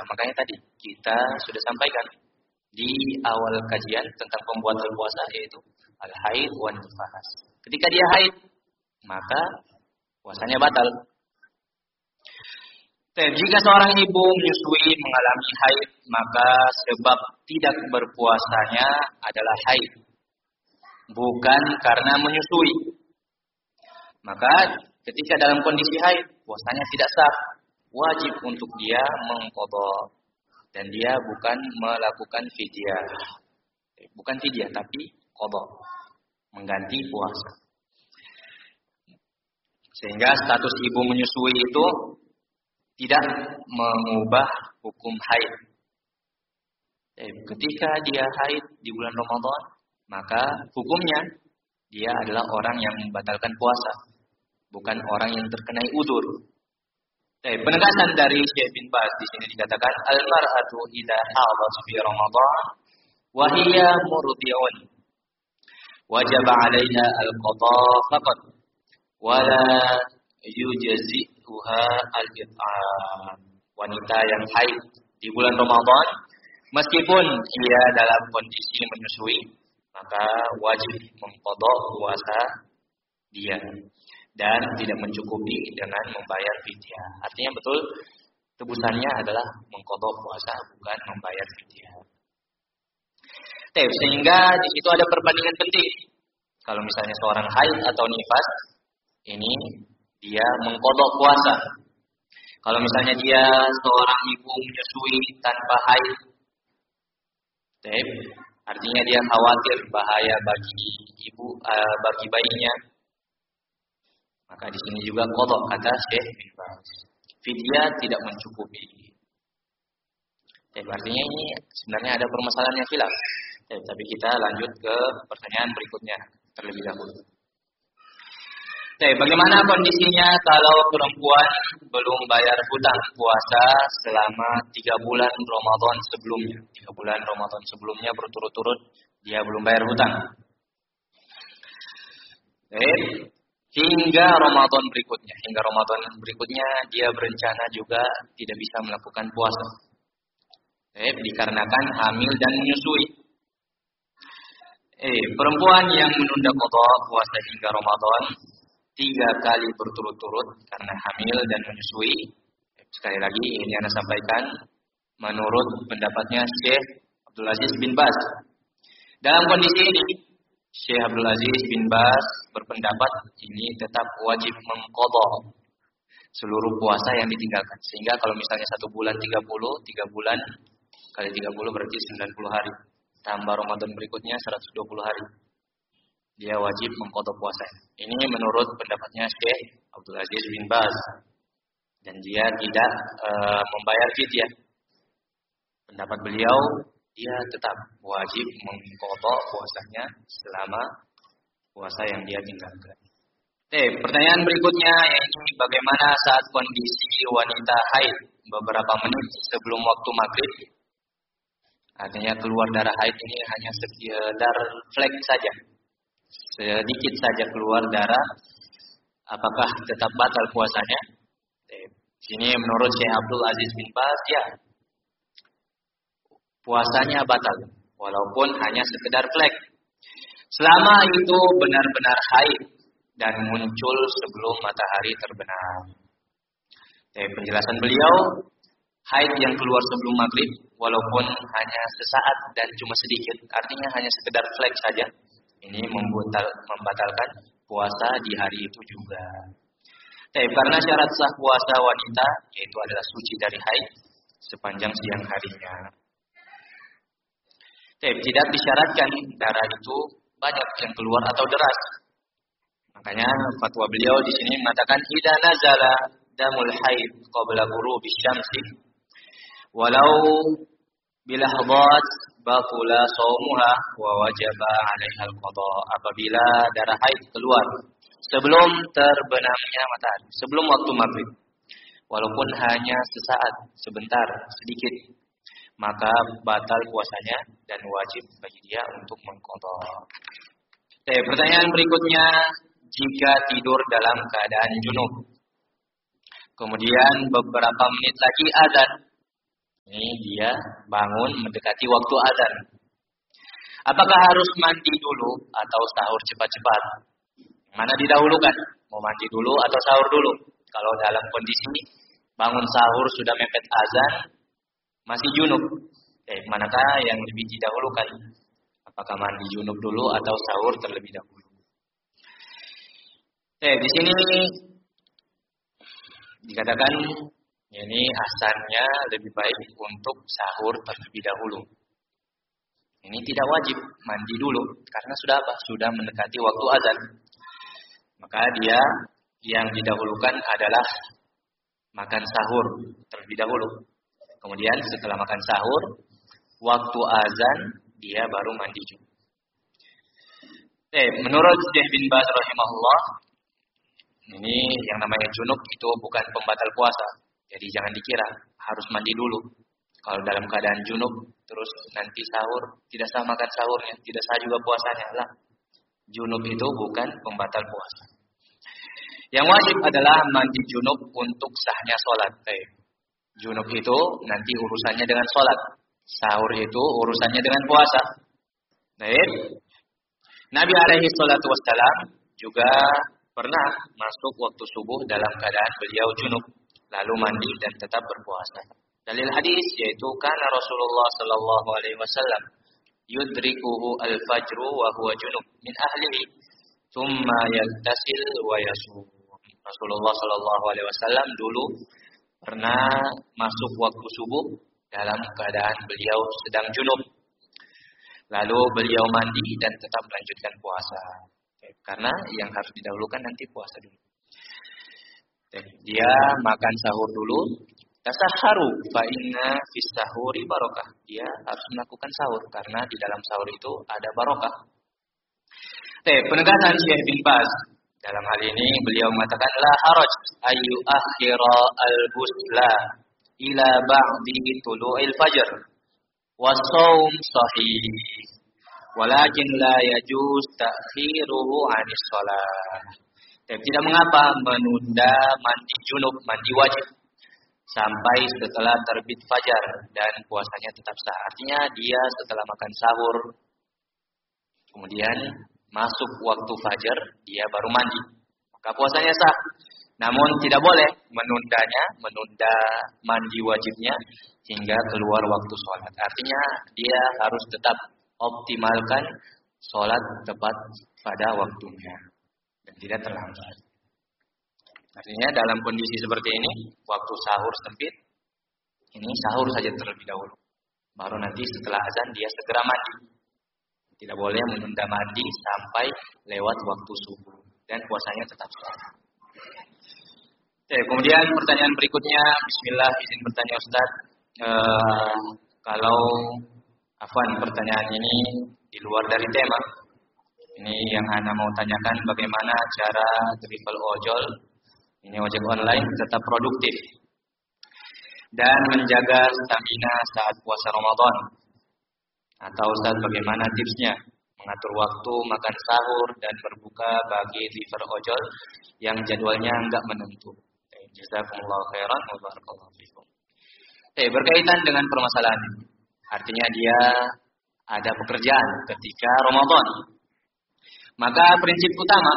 Makanya tadi kita sudah sampaikan di awal kajian tentang pembuatan puasa, yaitu al-haid wan nifas. Ketika dia haid, maka puasanya batal. Jika seorang ibu menyusui mengalami haid, maka sebab tidak berpuasanya adalah haid, bukan karena menyusui. Maka ketika dalam kondisi haid, puasanya tidak sah, wajib untuk dia mengqadha, dan dia bukan melakukan fidyah. Bukan fidyah tapi qadha, mengganti puasa. Sehingga status ibu menyusui itu tidak mengubah hukum haid. Ketika dia haid di bulan Ramadan, maka hukumnya dia adalah orang yang membatalkan puasa, bukan orang yang terkena udzur. Penegasan dari Syekh bin Baz di sini dikatakan al-mar'atu idza hadat fi Ramadan wa hiya murdi'un wajib 'alaiha al-qada faqat wa la yujzi'uha al-it'am. Wanita yang haid di bulan Ramadan meskipun ia dalam kondisi menyusui, maka wajib mengqadha puasa dia dan tidak mencukupi dengan membayar fidyah. Artinya betul tebusannya adalah mengqadha puasa, bukan membayar fidyah. Sehingga di situ ada perbandingan penting. Kalau misalnya seorang haid atau nifas, ini dia mengqadha puasa. Kalau misalnya dia seorang ibu menyusui tanpa haid, artinya dia khawatir bahaya bagi ibu, bagi bayinya, maka di sini juga qadha, kata Syekh bin Baz. Fidyah tidak mencukupi. Artinya ini sebenarnya ada permasalahan yang khilaf. Tapi kita lanjut ke pertanyaan berikutnya terlebih dahulu. Bagaimana kondisinya kalau perempuan belum bayar hutang puasa selama 3 bulan Ramadan sebelumnya? 3 bulan Ramadan sebelumnya berturut-turut dia belum bayar hutang. Hingga Ramadan berikutnya dia berencana juga tidak bisa melakukan puasa. Dikarenakan hamil dan menyusui. Perempuan yang menunda qadha puasa hingga Ramadan 3 kali berturut-turut karena hamil dan menyusui. Sekali lagi ini Anda sampaikan menurut pendapatnya Syekh Abdul Aziz bin Baz. Dalam kondisi ini Syekh Abdul Aziz bin Baz berpendapat ini tetap wajib mengqadha seluruh puasa yang ditinggalkan. Sehingga kalau misalnya 1 bulan 30, 3 bulan kali 30 berarti 90 hari. Tambah Ramadan berikutnya 120 hari. Dia wajib mengqadha puasa. Ini menurut pendapatnya Syekh Abdul Aziz bin Baz. Dan dia tidak membayar fidyah. Pendapat beliau, dia tetap wajib mengqadha puasanya selama puasa yang dia tinggalkan. Pertanyaan berikutnya yaitu bagaimana saat kondisi wanita haid beberapa menit sebelum waktu maghrib? Artinya keluar darah haid ini hanya sekedar flek saja. Sedikit saja keluar darah, apakah tetap batal puasanya? Sini menurut Syekh Abdul Aziz bin Baz, ya, puasanya batal, walaupun hanya sekedar flek. Selama itu benar-benar haid dan muncul sebelum matahari terbenam. Penjelasan beliau, haid yang keluar sebelum maghrib, walaupun hanya sesaat dan cuma sedikit, artinya hanya sekedar flek saja. Ini membatalkan puasa di hari itu juga. Karena syarat sah puasa wanita yaitu adalah suci dari haid sepanjang siang harinya. Tidak disyaratkan darah itu banyak yang keluar atau deras. Makanya fatwa beliau di sini mengatakan idza nazala damul haid qabla ghurubi syamsi walau bilahdat batula shaumuha wa wajaba 'alaiha al-qada. Apabila darah haid keluar sebelum terbenamnya matahari, sebelum waktu maghrib, walaupun hanya sesaat, sebentar, sedikit, maka batal puasanya dan wajib bagi dia untuk mengqadha. Pertanyaan berikutnya, jika tidur dalam keadaan junub, kemudian beberapa menit lagi azan, Ini dia bangun mendekati waktu azan. Apakah harus mandi dulu atau sahur cepat-cepat? Mana didahulukan? Mau mandi dulu atau sahur dulu? Kalau dalam kondisi bangun sahur sudah mepet azan, masih junub. Manakah yang lebih didahulukan? Apakah mandi junub dulu atau sahur terlebih dahulu? Di sini dikatakan ini asalnya lebih baik untuk sahur terlebih dahulu. Ini tidak wajib mandi dulu karena sudah apa? Sudah mendekati waktu azan. Maka dia yang didahulukan adalah makan sahur terlebih dahulu. Kemudian setelah makan sahur, waktu azan dia baru mandi junub. Menurut Syekh bin Baz rahimahullah, ini yang namanya junub itu bukan pembatal puasa. Jadi jangan dikira harus mandi dulu. Kalau dalam keadaan junub terus nanti sahur, tidak sah makan sahurnya, tidak sah juga puasanya. Lah, junub itu bukan pembatal puasa. Yang wajib adalah mandi junub untuk sahnya sholat. Junub itu nanti urusannya dengan sholat. Sahur itu urusannya dengan puasa. Nabi alaihi salatu wassalam juga pernah masuk waktu subuh dalam keadaan beliau junub, lalu mandi dan tetap berpuasa. Dalil hadis yaitu karena Rasulullah sallallahu alaihi wasallam yudrikuhu al-fajru wa huwa junub min ahlihi, thumma yagtasil wa yasum. Rasulullah sallallahu alaihi wasallam dulu pernah masuk waktu subuh dalam keadaan beliau sedang junub. Lalu beliau mandi dan tetap melanjutkan puasa. Karena yang harus didahulukan nanti puasa dulu. Dia makan sahur dulu. Tasaharu fa inna fis sahuri barokah. Dia harus melakukan sahur karena di dalam sahur itu ada barokah. Penegasan Syekh bin Baz dalam hal ini beliau mengatakan la haraj ayu akhira al-busla ila ba'di tulu'il fajr was-shaum sahih walakin la yajuz ta'khiruhu 'anis shalah. Tidak mengapa menunda mandi junub, mandi wajib sampai setelah terbit fajar dan puasanya tetap sah. Artinya dia setelah makan sahur kemudian masuk waktu fajar dia baru mandi, maka puasanya sah. Namun tidak boleh menunda mandi wajibnya hingga keluar waktu sholat. Artinya dia harus tetap optimalkan sholat tepat pada waktunya dan tidak terlambat. Artinya dalam kondisi seperti ini, waktu sahur sempit, ini sahur saja terlebih dahulu. Baru nanti setelah azan dia segera mandi. Tidak boleh menunda mandi sampai lewat waktu subuh dan puasanya tetap sah. Kemudian pertanyaan berikutnya, bismillah, izin bertanya Ustaz. Kalau pertanyaan ini di luar dari tema. Ini yang Ana mau tanyakan, bagaimana cara travel ojol, ini ojek online, tetap produktif dan menjaga stamina saat puasa Ramadan. Atau Ustaz, bagaimana tipsnya mengatur waktu makan sahur dan berbuka bagi driver ojol yang jadwalnya enggak menentu. Jazakumullahu khairan wa barakallahu fikum. Berkaitan dengan permasalahan ini, artinya dia ada pekerjaan ketika Ramadan. Maka prinsip utama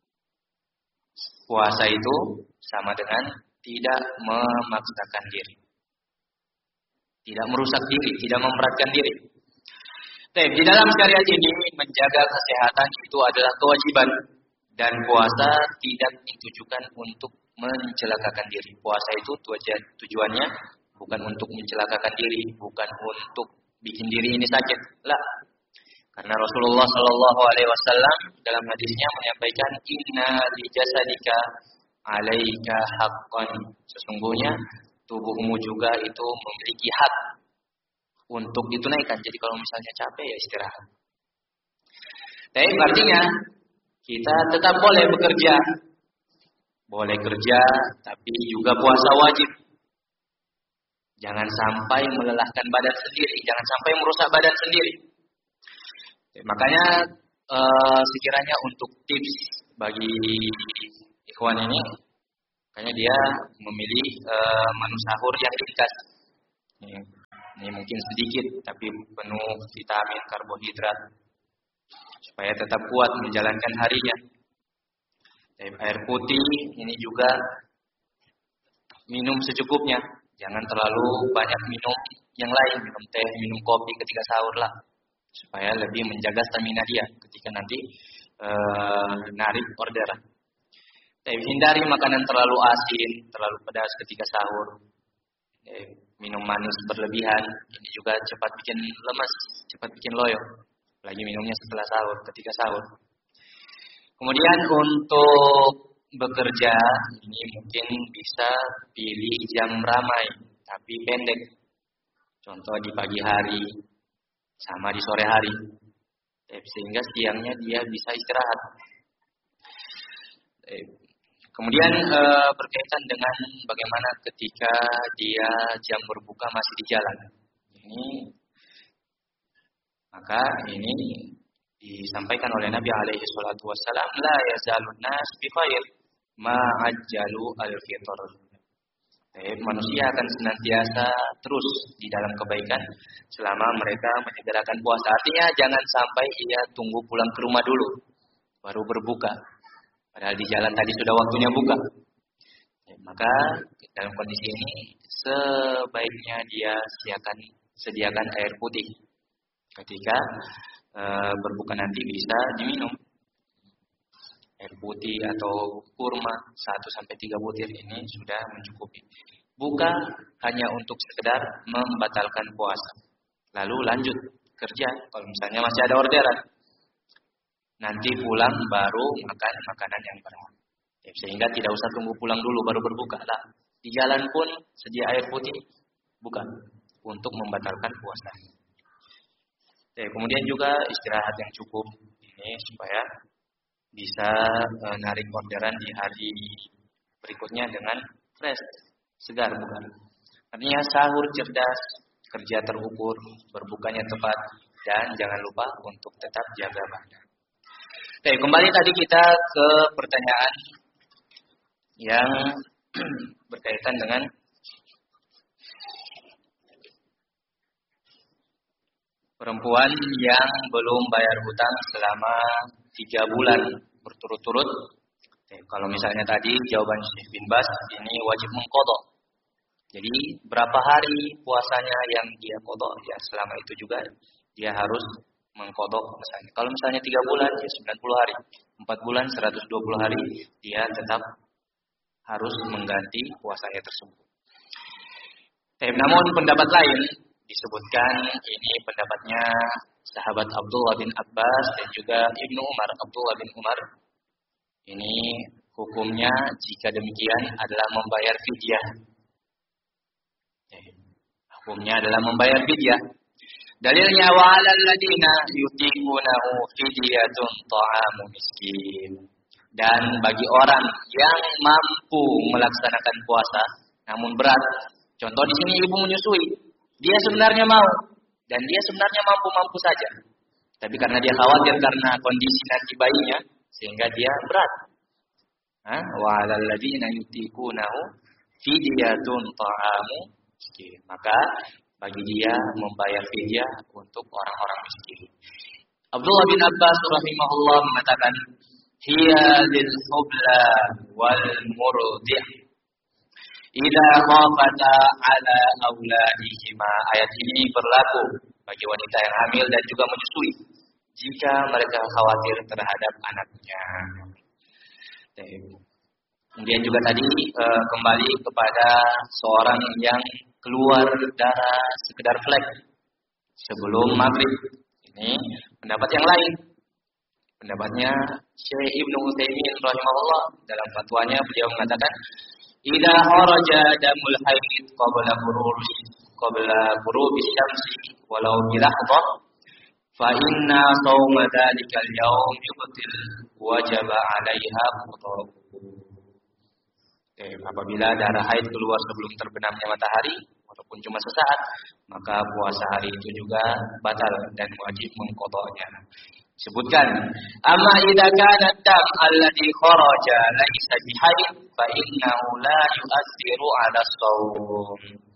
puasa itu sama dengan tidak memaksakan diri, tidak merusak diri, tidak memberatkan diri. Di dalam syariat ini menjaga kesehatan itu adalah kewajiban dan puasa tidak ditujukan untuk mencelakakan diri. Puasa itu tujuannya bukan untuk mencelakakan diri, bukan untuk bikin diri ini sakit. Lah. Karena Rasulullah Shallallahu Alaihi Wasallam dalam hadisnya menyampaikan inna li jasadika alaika haqqan. Sesungguhnya tubuhmu juga itu memiliki hak untuk ditunaikan. Jadi kalau misalnya capek ya istirahat. Tapi artinya kita tetap boleh bekerja. Boleh kerja tapi juga puasa wajib. Jangan sampai melelahkan badan sendiri, jangan sampai merusak badan sendiri. Makanya sekiranya untuk tips bagi ikhwan ini, makanya dia memilih menu sahur yang ringkas. Ini mungkin sedikit tapi penuh vitamin, karbohidrat supaya tetap kuat menjalankan harinya. Air putih ini juga minum secukupnya. Jangan terlalu banyak minum yang lain, minum teh, minum kopi ketika sahur lah. Supaya lebih menjaga stamina dia ketika nanti narik orderan. Hindari makanan terlalu asin, terlalu pedas ketika sahur. Minum manis berlebihan, ini juga cepat bikin lemas, cepat bikin loyo. Lagi minumnya setelah sahur, ketika sahur. Kemudian untuk bekerja, ini mungkin bisa pilih jam ramai, tapi pendek. Contoh di pagi hari, sama di sore hari. Sehingga siangnya dia bisa istirahat. Kemudian berkaitan dengan bagaimana ketika dia jam berbuka masih di jalan. Maka ini disampaikan oleh Nabi alaihi salatu wassalam, la yazalun nas bi khair ma ajjalu al-fitr. Manusia akan senantiasa terus di dalam kebaikan selama mereka menyegerakan puasa. Artinya jangan sampai ia tunggu pulang ke rumah dulu baru berbuka. Padahal di jalan tadi sudah waktunya buka. Maka dalam kondisi ini sebaiknya dia sediakan air putih. Ketika berbuka nanti bisa diminum. Air putih atau kurma 1-3 butir ini sudah mencukupi. Buka hanya untuk sekedar membatalkan puasa. Lalu lanjut kerja kalau misalnya masih ada orderan. Nanti pulang baru makan makanan yang berat. Sehingga tidak usah tunggu pulang dulu baru berbuka lah. Di jalan pun sedia air putih, buka untuk membatalkan puasa. Kemudian juga istirahat yang cukup ini supaya bisa narik orderan di hari berikutnya dengan fresh, segar bukan. Artinya sahur cerdas, kerja terukur, berbukanya tepat, dan jangan lupa untuk tetap jaga badan. Kembali tadi kita ke pertanyaan yang berkaitan dengan perempuan yang belum bayar hutang selama 3 bulan berturut-turut. Kalau misalnya tadi jawaban Syekh bin Bas ini wajib mengqadha. Jadi berapa hari puasanya yang dia qadha, ya selama itu juga dia harus mengqadha misalnya. Kalau misalnya 3 bulan ya 90 hari, 4 bulan 120 hari dia tetap harus mengganti puasanya tersebut. Namun pendapat lain disebutkan ini pendapatnya sahabat Abdullah bin Abbas dan juga Ibnu Umar, Abdullah bin Umar. Ini hukumnya jika demikian adalah membayar fidyah. Hukumnya adalah membayar fidyah. Dalilnya wa 'alal ladina yutiqunahu fidyatun ta'amu miskin. Dan bagi orang yang mampu melaksanakan puasa namun berat. Contoh di sini ibu menyusui. Dia sebenarnya mau dan dia sebenarnya mampu-mampu saja. Tapi karena dia khawatir karena kondisi nanti bayinya sehingga dia berat. Wa 'alal ladina yutiqunahu fidyatun ta'amu miskin. Maka bagi dia membayar fidyah untuk orang-orang miskin. Abdullah bin Abbas rahimahullah mengatakan, hiya lil hubla wal murdi' idza khafata ala auladihima. Ayat ini berlaku bagi wanita yang hamil dan juga menyusui jika mereka khawatir terhadap anaknya. Kemudian juga tadi kembali kepada seorang yang keluar darah sekedar flek sebelum maghrib. Ini pendapat yang lain. Pendapatnya Syekh Ibnu Utsaimin rahimahullah dalam fatwanya beliau mengatakan, idza kharaja damul haid qabla ghurubi syamsi walau bi lahdhah fa inna shauma dzalika al-yawm yubtil wajaba 'alaiha qada'uhu. Apabila darah haid keluar sebelum terbenamnya matahari walaupun cuma sesaat, maka puasa hari itu juga batal dan wajib mengqadanya. Sebutkan, amma idza kana dam alladhi kharaja laysa bihaid fa innahu la yu'athiru 'ala shaum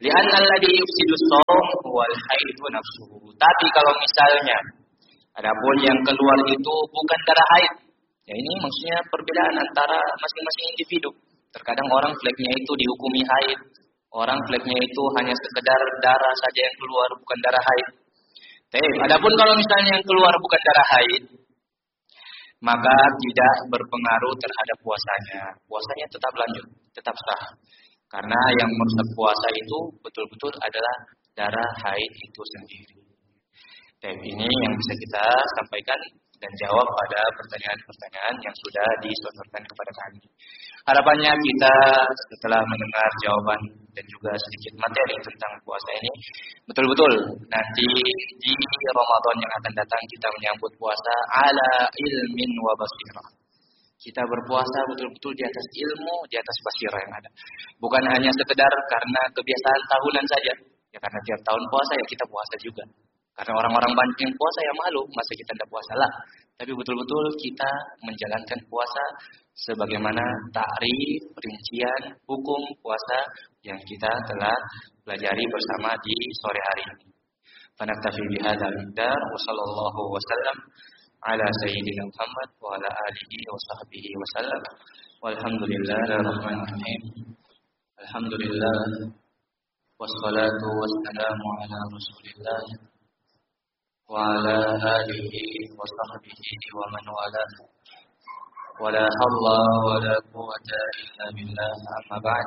Li'anna alladhi yufsidu shaum wal haidu nafsuhu. Tapi kalau misalnya adapun yang keluar itu bukan darah haid. Ya ini maksudnya perbedaan antara masing-masing individu. Terkadang orang fleknya itu dihukumi haid. Orang fleknya itu hanya sekedar darah saja yang keluar, bukan darah haid. Adapun kalau misalnya yang keluar bukan darah haid, maka tidak berpengaruh terhadap puasanya. Puasanya tetap lanjut, tetap sah. Karena yang merusak puasa itu betul-betul adalah darah haid itu sendiri. Ini yang bisa kita sampaikan dan jawab pada pertanyaan-pertanyaan yang sudah disodorkan kepada kami. Harapannya kita setelah mendengar jawaban dan juga sedikit materi tentang puasa ini, betul-betul nanti di Ramadan yang akan datang kita menyambut puasa ala ilmin wa basirah. Kita berpuasa betul-betul di atas ilmu, di atas basirah yang ada. Bukan hanya sekedar karena kebiasaan tahunan saja. Ya karena tiap tahun puasa ya kita puasa juga. Karena orang-orang banyak yang puasa ya malu, masa kita tidak puasa lah. Tapi betul-betul kita menjalankan puasa sebagaimana ta'rif, rincian, hukum puasa yang kita telah pelajari bersama di sore hari ini. Fanaktafi bihadzal miqdar wa sallallahu wasallam ala sayyidina Muhammad wa ala alihi wa sahbihi wasallam. Walhamdulillahirrahmanirrahim. Alhamdulillah wassalatu wassalamu ala Rasulillah wa ala alihi wa sahbihi wa man walah. Wala hawla wala quwwata illa billah, amma ba'd.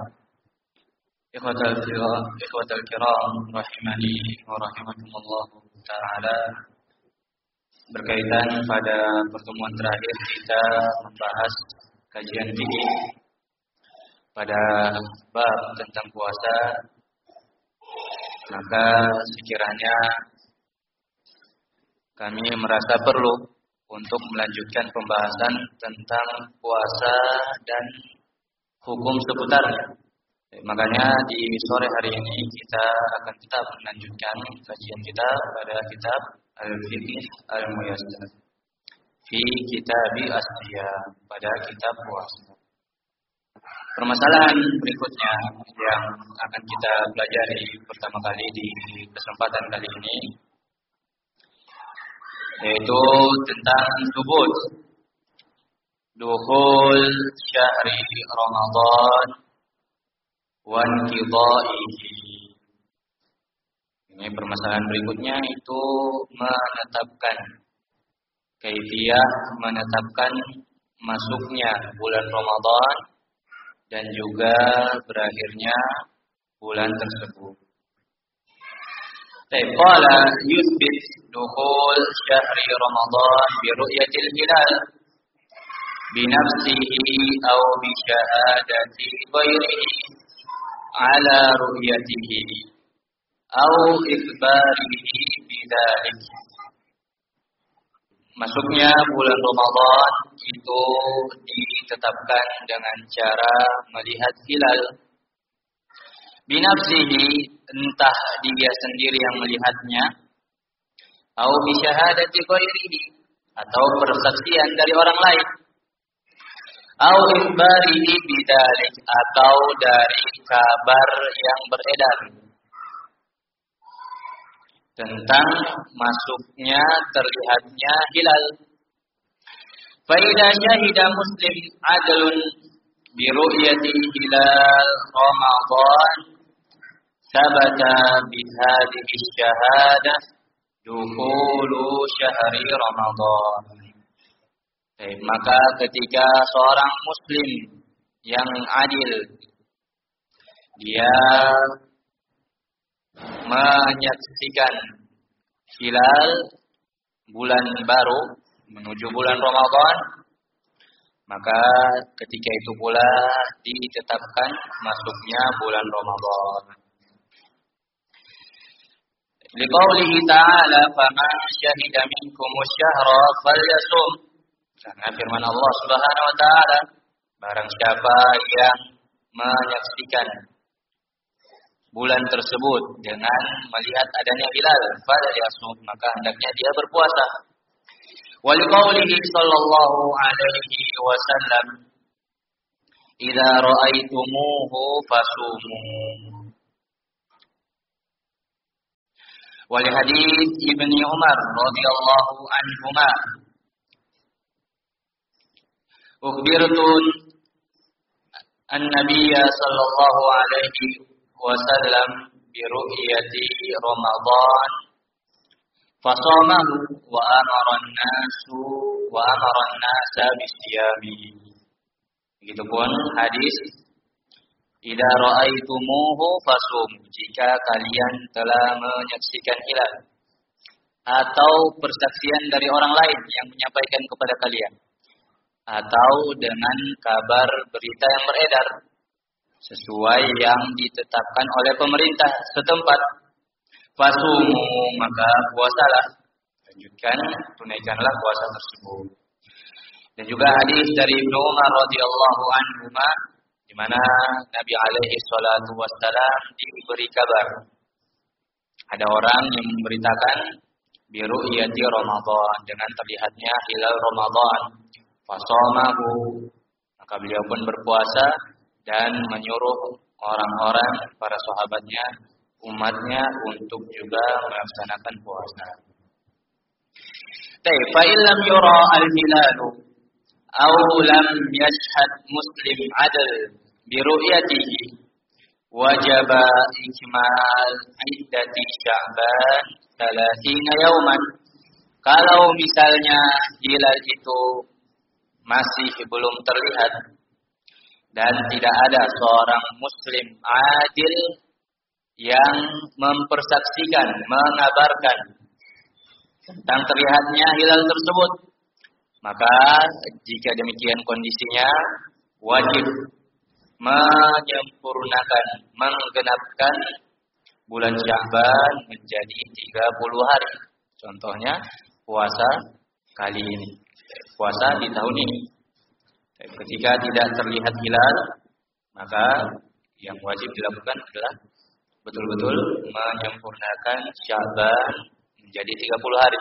Ikhwatal kiram rahimani wa rahimakumullah ta'ala. Berkaitan pada pertemuan terakhir kita membahas kajian fikih pada bab tentang puasa, maka sekiranya kami merasa perlu untuk melanjutkan pembahasan tentang puasa dan hukum seputarnya. Makanya di sore hari ini kita akan tetap melanjutkan kajian kita pada kitab Al-Fiqh Al-Muyassar fi Kitabi As-Siyam, pada kitab puasa. Permasalahan berikutnya yang akan kita pelajari pertama kali di kesempatan kali ini yaitu tentang thubut dukhul syahri Ramadan wa inqidha'ihi. Ini permasalahan berikutnya itu menetapkan kaifiyah, menetapkan masuknya bulan Ramadan dan juga berakhirnya bulan tersebut. Qala yuthbit dukhul syahri Ramadan bi ru'yatil hilal bi nafsihi aw bi syahadati ghairihi ala ru'yatihi aw ikhbarihi bidzalik. Masuknya bulan Ramadan itu ditetapkan dengan cara melihat hilal binafsihi, entah dia sendiri yang melihatnya, atau bisyahadati ghairihi, atau persaksian dari orang lain, atau ikhbarihi bidzalik, atau dari kabar yang beredar tentang masuknya terlihatnya hilal. Fa idza syahida muslim adlun bi ru'yati hilal Ramadan sabata bihadhihi syahadah dukhulu syahri Ramadan. Maka ketika seorang muslim yang adil dia menyaksikan hilal bulan baru menuju bulan Ramadan, maka ketika itu pula ditetapkan masuknya bulan Ramadan. Liqaulihi ta'ala faman syahida minkumus syahra falyasum. Karena firman Allah Subhanahu wa taala, barang siapa yang menyaksikan bulan tersebut dengan melihat adanya hilal, falyasum, maka hendaknya dia berpuasa. Wa liqaulihi sallallahu alaihi wasallam, idza ra'aitumuhu fasumu. Wa li hadits Ibnu Umar radhiyallahu anhuma ukhbirtu an-nabiy sallallahu alaihi wasallam bi ru'yati Ramadan fasamahu wa amara an-nasa bisiyami. Begitupun hadis idza ra'aitumuhu fasum, jika kalian telah menyaksikan hilal atau persaksian dari orang lain yang menyampaikan kepada kalian atau dengan kabar berita yang beredar sesuai yang ditetapkan oleh pemerintah setempat, fasumu, maka puasalah, lanjutkan, tunaikanlah puasa tersebut. Dan juga hadis dari Ibnu Umar radhiyallahu anhu di mana Nabi alaihi salatu wassalam diberi kabar ada orang yang memberitakan bi ru'yati Ramadan, dengan terlihatnya hilal Ramadan, fasamahu, maka beliau pun berpuasa dan menyuruh orang-orang, para sahabatnya, umatnya untuk juga melaksanakan puasa. Fa illam yura al-hilalu aw lam yashhad muslim adl bi ru'yatihi wajaba ikmal iddati Sya'ban 30 yauman. Kalau misalnya hilal itu masih belum terlihat dan tidak ada seorang muslim adil yang mempersaksikan, mengabarkan tentang terlihatnya hilal tersebut, maka jika demikian kondisinya wajib menyempurnakan, menggenapkan bulan Sya'ban menjadi 30 hari. Contohnya puasa kali ini, puasa di tahun ini. Ketika tidak terlihat hilal, maka yang wajib dilakukan adalah betul-betul menyempurnakan Sya'ban menjadi 30 hari.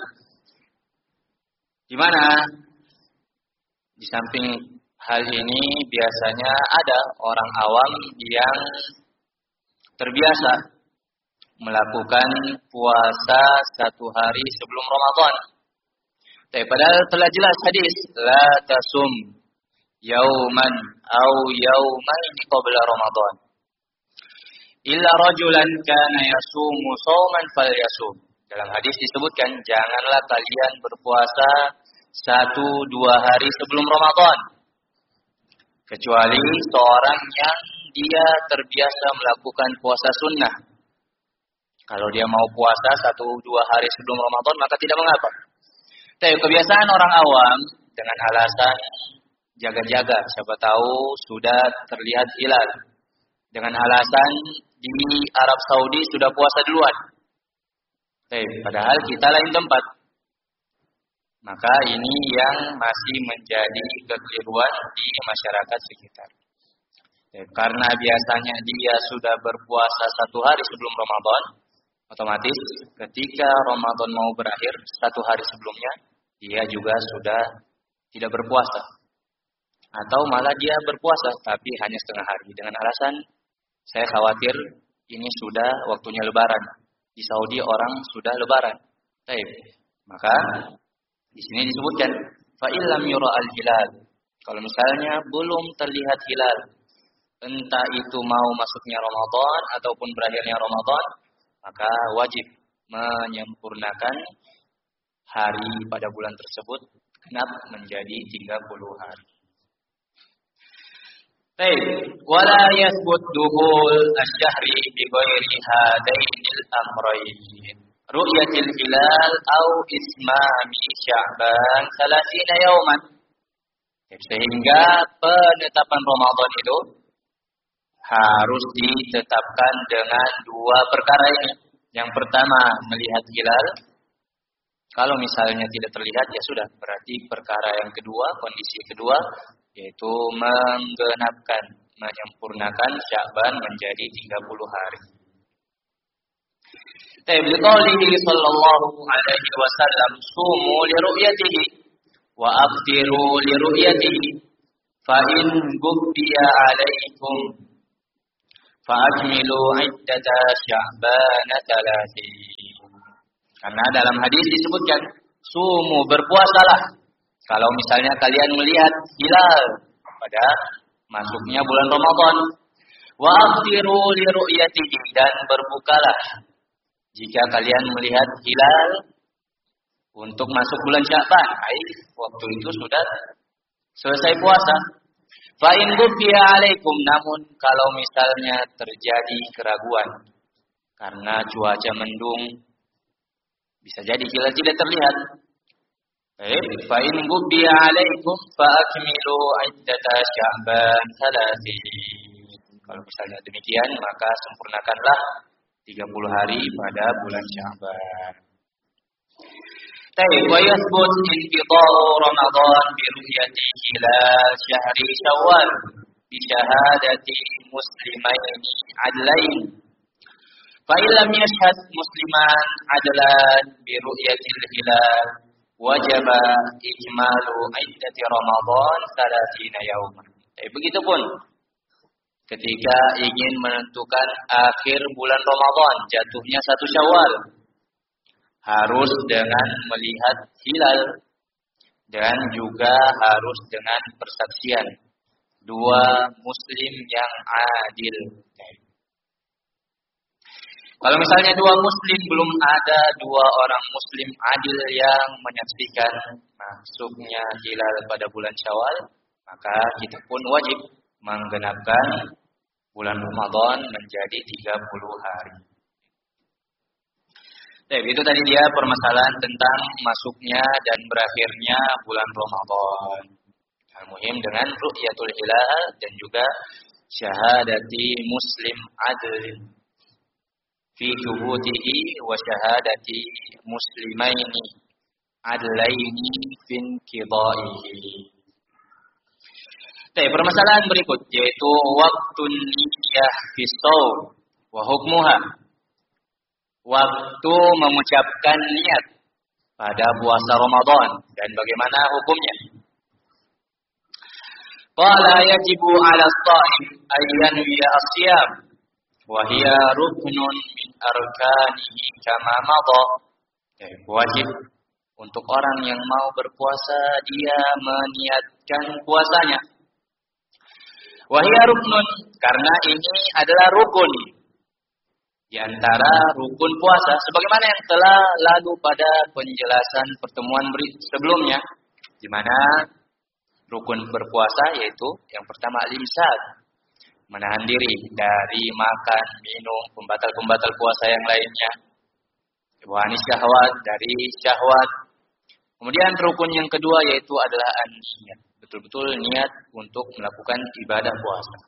Di mana di samping hal ini biasanya ada orang awam yang terbiasa melakukan puasa 1 hari sebelum Ramadan. Tapi padahal telah jelas hadis, la tasum yauman au yaumaini qabla Ramadan illa rajulan kana yasumu shauman falyasum. Dalam hadis disebutkan, janganlah kalian berpuasa 1-2 hari sebelum Ramadan, kecuali seorang yang dia terbiasa melakukan puasa sunnah. Kalau dia mau puasa 1-2 hari sebelum Ramadan, maka tidak mengapa. Tapi kebiasaan orang awam dengan alasan jaga-jaga, siapa tahu sudah terlihat hilal. Dengan alasan di Arab Saudi sudah puasa duluan. Padahal kita lain tempat. Maka ini yang masih menjadi kekeliruan di masyarakat sekitar. Karena biasanya dia sudah berpuasa 1 hari sebelum Ramadan, otomatis ketika Ramadan mau berakhir 1 hari sebelumnya, dia juga sudah tidak berpuasa. Atau malah dia berpuasa tapi hanya setengah hari dengan alasan saya khawatir ini sudah waktunya lebaran. Di Saudi orang sudah lebaran. Maka di sini disebutkan fa illam yura al-hilal. Kalau misalnya belum terlihat hilal, entah itu mau masuknya Ramadan ataupun berakhirnya Ramadan, maka wajib menyempurnakan hari pada bulan tersebut genap menjadi 30 hari. Wala yasbut duhul asy-syahri bi ghairi hadainil amrayn. Ru'yatil hilal au ismami Sya'ban 30 yauman. Sehingga penetapan Ramadan itu harus ditetapkan dengan 2 perkara ini. Yang pertama, melihat hilal. Kalau misalnya tidak terlihat, ya sudah, berarti perkara yang kedua, kondisi kedua, yaitu menggenapkan, menyempurnakan Sya'ban menjadi 30 hari. Biqaulihi sallallahu alaihi wasallam, sumu li ru'yatihi wa aftiru li ru'yatihi fa in gubbiya alaikum fa ajmilu iddata Sya'ban 30. Karena dalam hadis disebutkan, sumu, berpuasalah. Kalau misalnya kalian melihat hilal pada masuknya bulan Ramadan. Wa aftiru li ru'yatihi, dan berbukalah jika kalian melihat hilal untuk masuk bulan Sya'ban. Waktu itu sudah selesai puasa. Fa in ghuffiya 'alaikum, namun kalau misalnya terjadi keraguan karena cuaca mendung, bisa jadi hilal tidak terlihat. Fa in ghuffiya 'alaikum fa akmilu 'iddata Sya'ban 30. Kalau misalnya demikian, maka sempurnakanlah 30 hari pada bulan Sya'ban. Wa yathbut inqida'u Ramadan bi ru'yati hilal syahri Syawal bi syahadati muslimain adlain. Fa in lam yashhad musliman adlan bi ru'yatil hilal wajaba ijmalu iddati Ramadan 30 yauman. Begitupun ketika ingin menentukan akhir bulan Ramadan, jatuhnya 1 Syawal, harus dengan melihat hilal dan juga harus dengan persaksian 2 muslim yang adil. Kalau misalnya 2 muslim, belum ada 2 orang muslim adil yang menyaksikan masuknya hilal pada bulan Syawal, maka kita pun wajib menggenapkan bulan Ramadan menjadi 30 hari. Itu tadi dia permasalahan tentang masuknya dan berakhirnya bulan Ramadan. Al-muhim dengan ru'yatul hilal dan juga syahadati muslim adlin fi thubutihi wa syahadati muslimaini adlaini fin qidaihi. Permasalahan berikut yaitu waktu niyah fi shaum wa hukmuha. Waktu mengucapkan niat pada puasa Ramadan dan bagaimana hukumnya. Qala yajibu 'ala as-sha'im an yanwiya as-shiyam wa hiya ruknun min arkanihi kama madha. Wajib untuk orang yang mau berpuasa dia meniatkan puasanya. Wa hiya ruknun, karena ini adalah rukun di antara rukun puasa sebagaimana yang telah lalu pada penjelasan pertemuan sebelumnya, di mana rukun berpuasa yaitu yang pertama al-imsak, menahan diri dari makan, minum, pembatal-pembatal puasa yang lainnya. Wa anis syahwat, dari syahwat. Kemudian rukun yang kedua yaitu adalah an-niyat, betul-betul niat untuk melakukan ibadah puasa.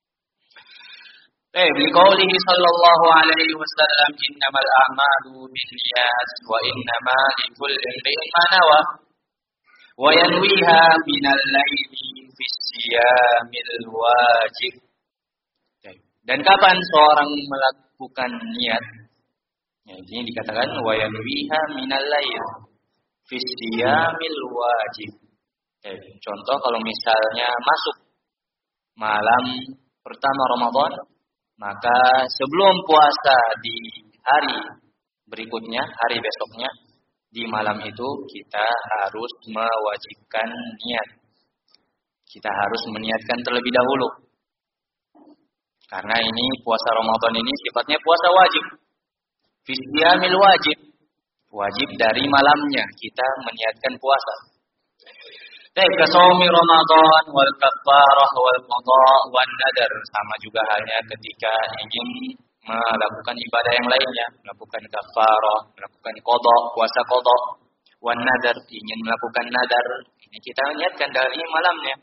Biqaulihi sallallahu alaihi wasallam, innamal a'malu binniyat wa innama likulli imrin ma nawa wa yanwiha minal laili fi siyamil wajib. Dan kapan seorang melakukan niat? Ini dikatakan wa yanwiha minal laili fi siyamil wajib. Contoh kalau misalnya masuk malam pertama Ramadan, maka sebelum puasa di hari berikutnya, hari besoknya, di malam itu kita harus mewajibkan niat. Kita harus meniatkan terlebih dahulu. Karena ini puasa Ramadan ini sifatnya puasa wajib. Fisyamil wajib. Wajib dari malamnya kita meniatkan puasa. Kasaumi Ramadan wal kafarah wal qada wan nadar, sama juga halnya ketika ingin melakukan ibadah yang lainnya, melakukan kafarah, melakukan qada, puasa qada, wan nadar, ingin melakukan nadar, ini kita niatkan dari malamnya.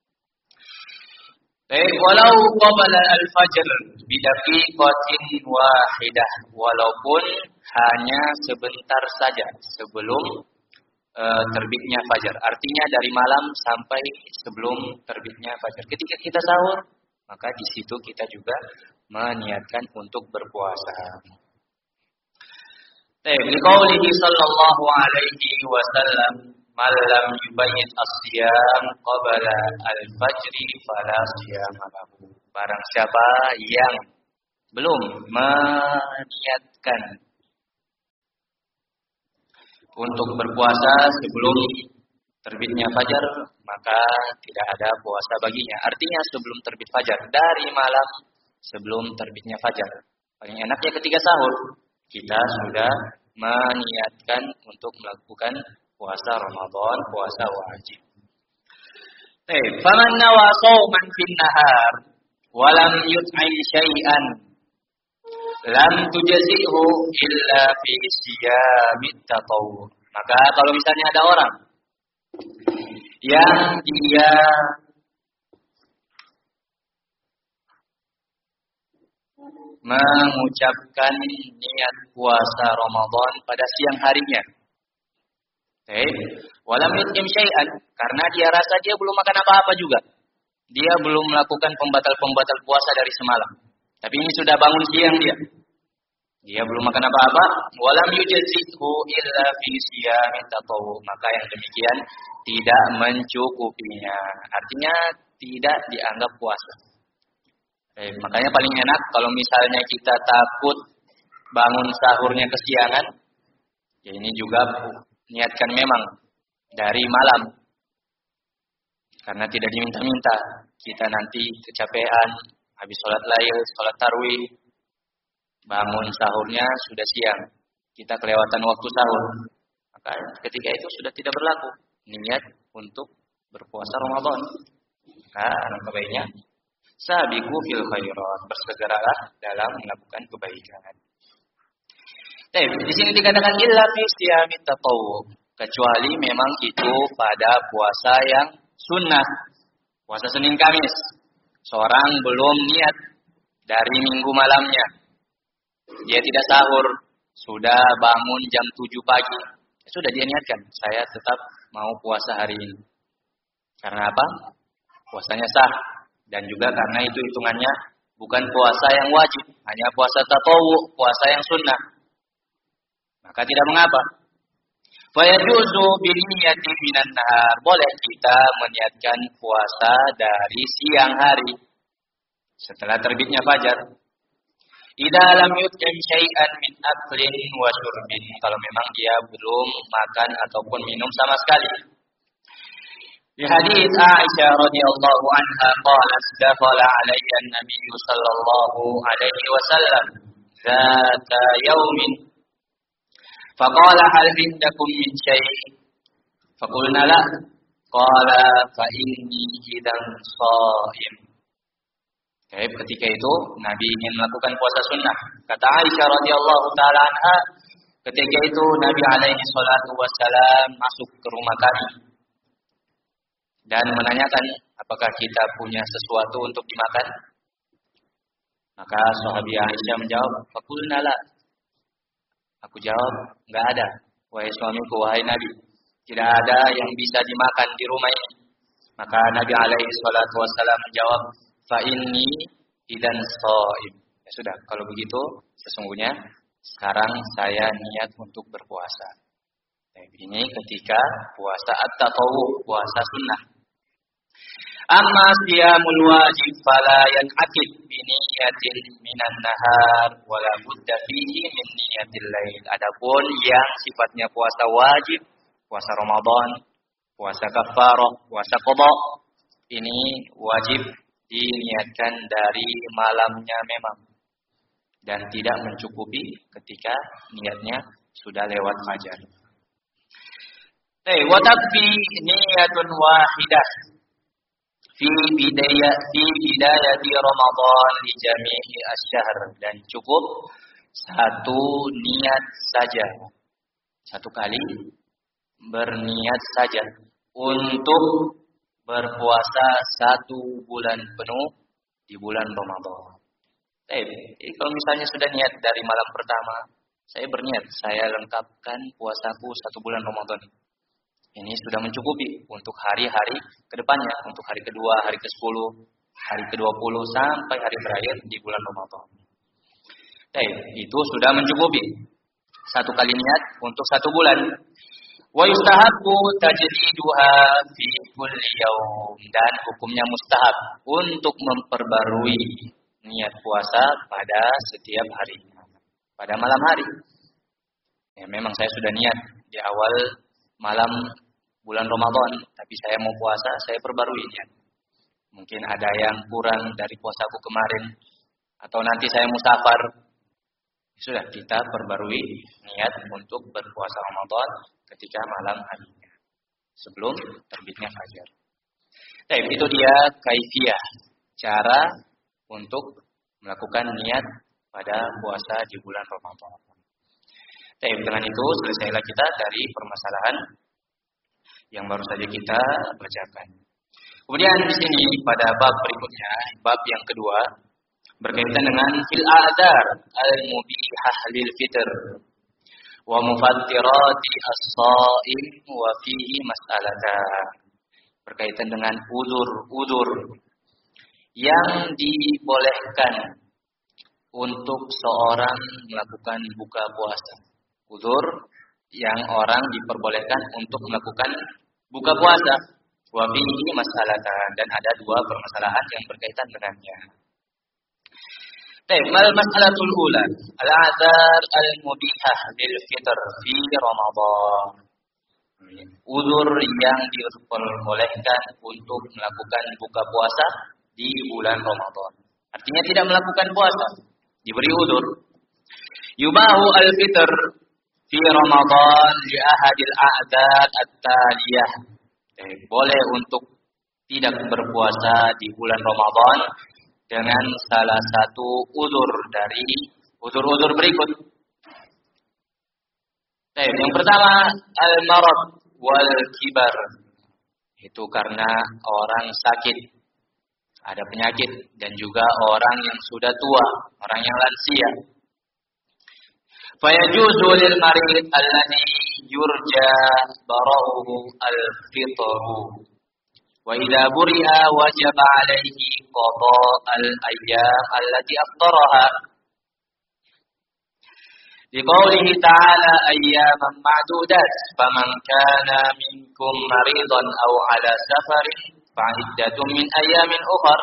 Walau qabla al-fajr bidaqiqatin wahidah, walaupun hanya sebentar saja sebelum terbitnya fajar. Artinya dari malam sampai sebelum terbitnya fajar. Ketika kita sahur, maka di situ kita juga meniatkan untuk berpuasa. Biqaulihi sallallahu alaihi wasallam, man lam yubayyit as-siyam qabla al-fajri fala siyama lahu. Barang siapa yang belum meniatkan untuk berpuasa sebelum terbitnya fajar, maka tidak ada puasa baginya. Artinya sebelum terbit fajar, dari malam sebelum terbitnya fajar. Paling enaknya ketika sahur, kita sudah meniatkan untuk melakukan puasa Ramadan, puasa wajib. Faman nawa shauman fin nahar wa lam yut'im syai'an lam tujzi'hu illa fi siyamit tatawwu. Maka kalau misalnya ada orang yang dia mengucapkan niat puasa Ramadan pada siang harinya. Walam yut'im syai'an, karena dia rasa dia belum makan apa-apa juga. Dia belum melakukan pembatal-pembatal puasa dari semalam. Tapi ini sudah bangun siang dia. Dia belum makan apa-apa. Walam yujzithu illa fi siyamit tatawwu. Maka yang demikian tidak mencukupinya. Artinya tidak dianggap puasa. Makanya paling enak kalau misalnya kita takut bangun sahurnya kesiangan, ya ini juga niatkan memang dari malam. Karena tidak diminta-minta. Kita nanti kecapean, habis sholat lail, sholat tarawih, bangun sahurnya sudah siang. Kita kelewatan waktu sahur. Maka ketika itu sudah tidak berlaku niat untuk berpuasa Ramadan. Nah, alangkah baiknya sabiqu fil khairat, bersegeralah dalam melakukan kebaikan. Di sini dikatakan illa fi siyamit tatawwu, kecuali memang itu pada puasa yang sunnah, puasa Senin Kamis. Seorang belum niat dari minggu malamnya, dia tidak sahur, sudah bangun jam 7 pagi, sudah dia niatkan, saya tetap mau puasa hari ini. Karena apa? Puasanya sah. Dan juga karena itu hitungannya bukan puasa yang wajib, hanya puasa tatawwu, puasa yang sunnah. Maka tidak mengapa. Fayajuzu biniyati minan nahar, boleh kita meniatkan puasa dari siang hari setelah terbitnya fajar. Idza lam yut'im syai'an min aklin wa syurbin, kalau memang dia belum makan ataupun minum sama sekali. Di hadis Aisyah radhiyallahu anha qalat dakhala alayya an-nabiy sallallahu alaihi wasallam dzata yaumin faqala hal indakum min syai' faqulna la qala fa inni idan shaim. Ketika itu Nabi ingin melakukan puasa sunnah. Kata Aisyah radhiyallahu taala anha, ketika itu Nabi alaihi salatu wasallam masuk ke rumah kami dan menanyakan apakah kita punya sesuatu untuk dimakan. Maka sahabi Aisyah menjawab, faqulna la. Aku jawab, enggak ada. Wahai suamiku, wahai Nabi, tidak ada yang bisa dimakan di rumah ini. Maka Nabi alaihi salatu wasallam menjawab, fa inni idan shaim. Ya sudah, kalau begitu sesungguhnya sekarang saya niat untuk berpuasa. Ini ketika puasa at-tatawwu, puasa sunnah. Amma siyamul wajib fala yan'aqid bi niyatin minan nahar wala budda fihi min niyatil lail. Adapun yang sifatnya puasa wajib, puasa Ramadan, puasa kafarah, puasa qada, ini wajib diniatkan dari malamnya memang dan tidak mencukupi ketika niatnya sudah lewat fajar. Wa takfi niyatun wahidah fi bidayati Ramadan li jami'i asy-syahr, dan cukup satu niat saja, satu kali berniat saja untuk berpuasa 1 bulan penuh di bulan Ramadan. Jadi kalau misalnya sudah niat dari malam pertama, saya berniat, saya lengkapkan puasaku 1 bulan Ramadan. Ini sudah mencukupi untuk hari-hari ke depannya, untuk hari kedua, hari ke-10, hari ke-20, sampai hari terakhir di bulan Ramadan. Itu sudah mencukupi. Satu kali niat untuk 1 bulan. Wa yustahabbu tajdiduha fi kulli yaum, dan hukumnya mustahab untuk memperbarui niat puasa pada setiap hari, pada malam hari. Ya, memang saya sudah niat di awal malam bulan Ramadan, tapi saya mau puasa, saya perbarui niat. Mungkin ada yang kurang dari puasaku kemarin, atau nanti saya musafar. Sudah kita perbarui niat untuk berpuasa Ramadan ketika malam harinya, sebelum terbitnya fajar. Tapi itu dia kaifiyah, cara untuk melakukan niat pada puasa di bulan Ramadan. Tapi dengan itu selesailah kita dari permasalahan yang baru saja kita bacakan. Kemudian di sini pada bab berikutnya, bab yang kedua, berkaitan dengan fil a'dzar al-mubihah lil fitr wa mufattirati as-shaim wa fihi mas'alatan. Berkaitan dengan uzur-uzur yang dibolehkan untuk seorang melakukan buka puasa. Uzur yang orang diperbolehkan untuk melakukan buka puasa. Wa fihi mas'alatan, dan ada dua permasalahan yang berkaitan dengannya. Mal mas'alatul ula, al-a'dzar al-mubihah lil fitr fi Ramadan. Uzur yang diperbolehkan untuk melakukan buka puasa di bulan Ramadan. Artinya tidak melakukan puasa, diberi uzur. Yubahu al-fitr fi Ramadan li ahadil a'dzar at-taliyah. Boleh untuk tidak berpuasa di bulan Ramadan dengan salah satu uzur dari uzur-uzur berikut. Yang pertama, al-marad wal kibar. Itu karena orang sakit, ada penyakit, dan juga orang yang sudah tua, orang yang lansia. Fayajuzu lil marid alladhi yurja bara'uhu al-fitru. Wa idza buri'a wajaba 'alaihi qada' al-ayyam allati aftaraha. Liqaulihi ta'ala ayyaman ma'dudat faman kana minkum maridan aw 'ala safarin fa'iddatun min ayyamin ukhar.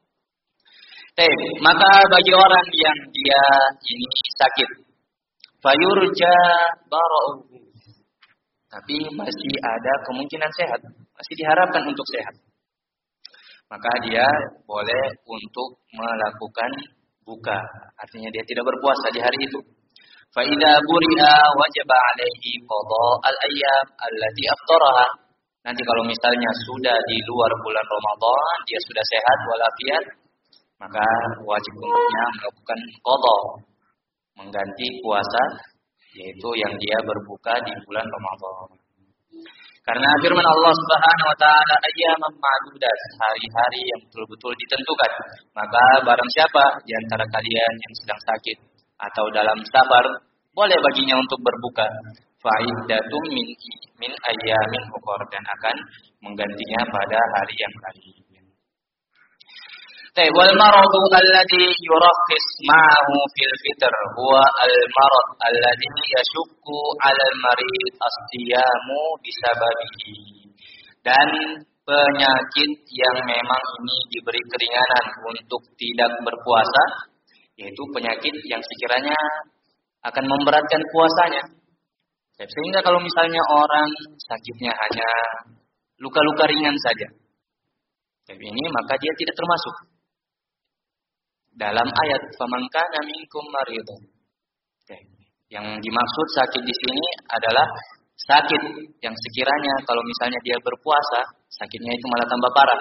Maka bagi orang yang dia ini sakit, fayurja bara'uhu, tapi masih ada kemungkinan sehat, masih diharapkan untuk sehat, maka dia boleh untuk melakukan buka. Artinya dia tidak berpuasa di hari itu. Fa idza buri'a wajaba 'alaihi qada' al-ayyam allati aftaraha. Nanti kalau misalnya sudah di luar bulan Ramadan, dia sudah sehat walafiat, maka wajib untuknya melakukan qada', mengganti puasa, yaitu yang dia berbuka di bulan Ramadan. Karena firman Allah Subhanahu wa taala, ayyaman ma'dudat, hari-hari yang betul-betul ditentukan. Maka barang siapa di antara kalian yang sedang sakit atau dalam safar, boleh baginya untuk berbuka. Fa'iddatun min ayyamin ukhar, dan akan menggantinya pada hari yang lain. Wal maradu alladhi yurakhis ma'ahu fil fitr huwa al marad alladhi yashukku 'ala al marid as-siyamu bisababihi. Dan penyakit yang memang ini diberi keringanan untuk tidak berpuasa, yaitu penyakit yang sekiranya akan memberatkan puasanya. Sehingga kalau misalnya orang sakitnya hanya luka-luka ringan saja, tapi ini maka dia tidak termasuk dalam ayat faman kana minkum maridun. Yang dimaksud sakit di sini adalah sakit yang sekiranya kalau misalnya dia berpuasa, sakitnya itu malah tambah parah.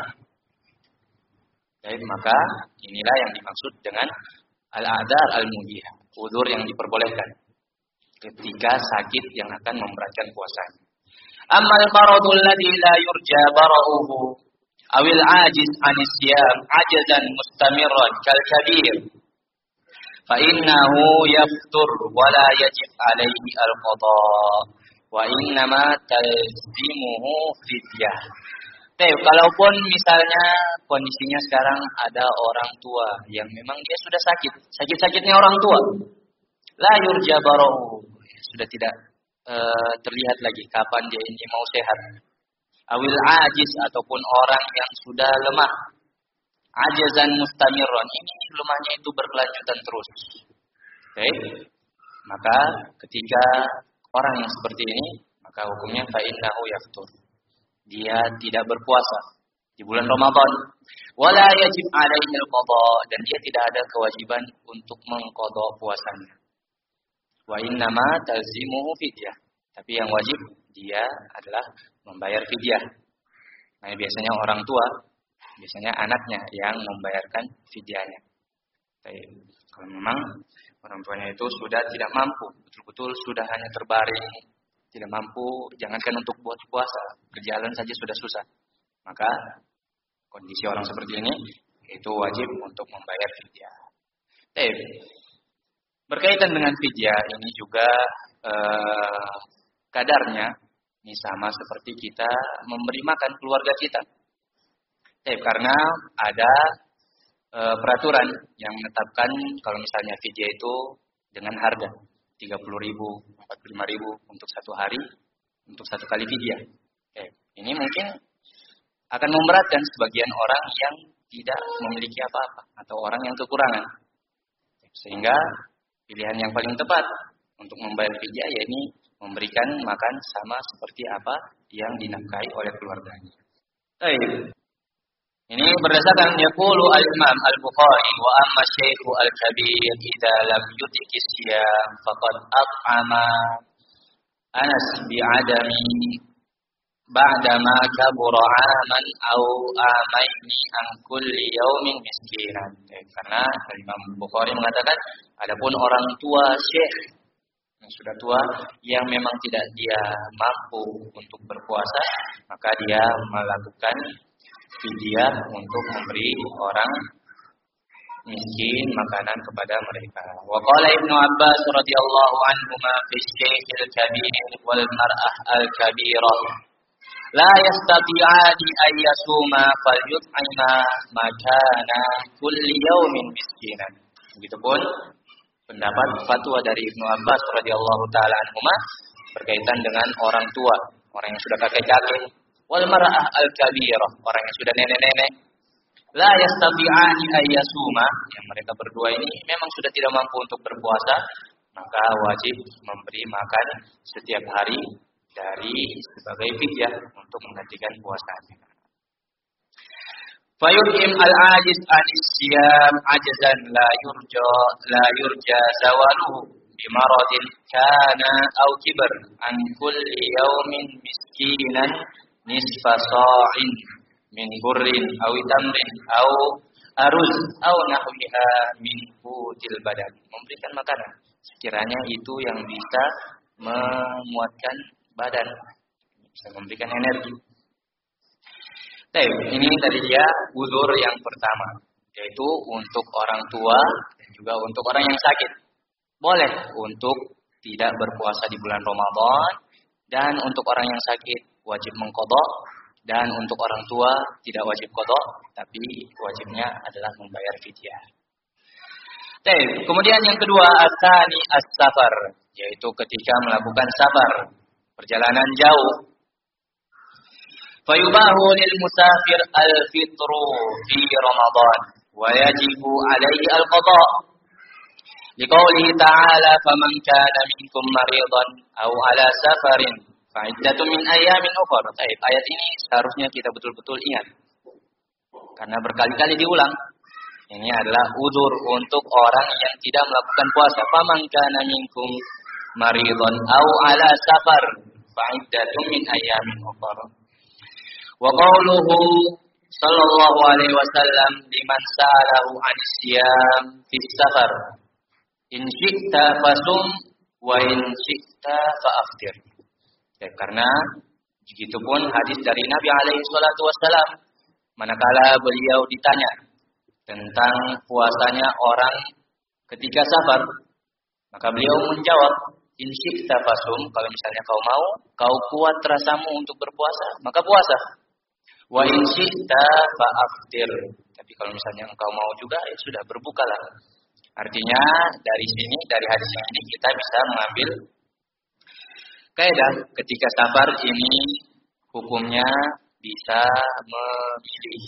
Maka inilah yang dimaksud dengan al-a'dzar al-mubihah, uzur yang diperbolehkan ketika sakit yang akan memberatkan puasanya. Ammal maradul ladzi la yurja bara'uhu awil ajiz anis siyam ajazan mustamirran kal kabir fa innahu yaftur wa la yajib alaihi al-qada wa innama talzimuhu fidyah. Kalaupun misalnya kondisinya sekarang ada orang tua yang memang dia sudah sakit, sakit-sakitnya orang tua, la yurja bara'uhu, sudah tidak terlihat lagi kapan dia ini mau sehat. Awil ajiz, ataupun orang yang sudah lemah, ajazan mustamirron, ini lemahnya itu berkelanjutan terus. Maka ketika orang yang seperti ini, maka hukumnya fa innahu yaftur. Dia tidak berpuasa di bulan Ramadan. Wala yajib alaihi al-qada, dan dia tidak ada kewajiban untuk mengqada puasanya. Wa innama talzimuhu fidyah. Tapi yang wajib dia adalah membayar fidyah. Nah, biasanya orang tua, biasanya anaknya yang membayarkan fidyahnya. Kalau memang orang tuanya itu sudah tidak mampu, betul-betul sudah hanya terbaring, tidak mampu, jangankan untuk buat puasa, berjalan saja sudah susah. Maka kondisi orang seperti ini itu wajib untuk membayar fidyah. Berkaitan dengan fidyah ini juga kadarnya ini sama seperti kita memberi makan keluarga kita. Karena ada peraturan yang menetapkan kalau misalnya fidyah itu dengan harga 30.000, 45.000 untuk satu hari, untuk satu kali fidyah. Ini mungkin akan memberatkan sebagian orang yang tidak memiliki apa-apa atau orang yang kekurangan. Sehingga pilihan yang paling tepat untuk membayar fidyah yakni memberikan makan sama seperti apa yang dinafkahi oleh keluarganya. Ini berdasarkan yaqulu al-Imam Al-Bukhari wa amma Syekh al-Kabir idza lam yutiki siyam faqad at'ama Anas bi'adami ba'da ma kabura 'aman aw amaini an kulli yaumin miskinan. Karena Imam Bukhari mengatakan adapun orang tua Syekh yang sudah tua yang memang tidak dia mampu untuk berpuasa, maka dia melakukan fidyah untuk memberi orang miskin makanan kepada mereka. Wa qala Ibnu Abbas radhiyallahu anhuma fi Syaikhil Kabir wal mar'ah al-kabirah la yastati'ani ay yasuma falyut'ima makana kulli yaumin miskinan. Begitupun pendapat fatwa dari Ibnu Abbas radhiyallahu taala anhuma berkaitan dengan orang tua, orang yang sudah kakek-kakek, wal mar'ah al-kabirah, orang yang sudah nenek-nenek. La yastati'ani ayyasuma, yang mereka berdua ini memang sudah tidak mampu untuk berpuasa, maka wajib memberi makan setiap hari dari sebagai fidyah untuk menggantikan puasanya. Fayu'im al-ajiz anis-siyam ajzan la yurja zawaluhu bimaradin kana aw kibar an kulli yawmin miskinan nisfa sa'in min burrin aw tamrin aw aruz aw nahwiha min qutil badan. Memberikan makanan sekiranya itu yang bisa menguatkan badan, bisa memberikan energi. Ini tadi dia uzur yang pertama, yaitu untuk orang tua dan juga untuk orang yang sakit. Boleh untuk tidak berpuasa di bulan Ramadan, dan untuk orang yang sakit wajib mengqadha, dan untuk orang tua tidak wajib qadha, tapi wajibnya adalah membayar fidyah. Kemudian yang kedua, asani as-safar, yaitu ketika melakukan safar, perjalanan jauh. Fayubahu lil musafir al-fitru fi Ramadan wa yajibu alaihi al-qadha. Liqaulihi ta'ala faman kana minkum maridan aw ala safarin fa'iddatun min ayyamin ukhra. Ayat ini seharusnya kita betul-betul ingat. Karena berkali-kali diulang. Ini adalah udzur untuk orang yang tidak melakukan puasa. Faman kana minkum maridan aw ala safar fa'iddatun min ayyamin ukhra. Wa qawluhu sallallahu alaihi wasallam liman sa'alahu 'anis siyam fi safar in syi'ta fasum wa in syi'ta fa'aftir. Karena begitupun hadis dari Nabi alaihi salatu wasallam manakala beliau ditanya tentang puasanya orang ketika safar, maka beliau menjawab in syi'ta fasum, kalau misalnya kau mau, kau kuat rasamu untuk berpuasa, maka puasa. Wa in syi'ta fa'aftir. Tapi kalau misalnya engkau mau juga, ya sudah, berbukalah. Artinya dari sini, dari hadis ini kita bisa mengambil kaidah ketika sabar ini hukumnya bisa memilih.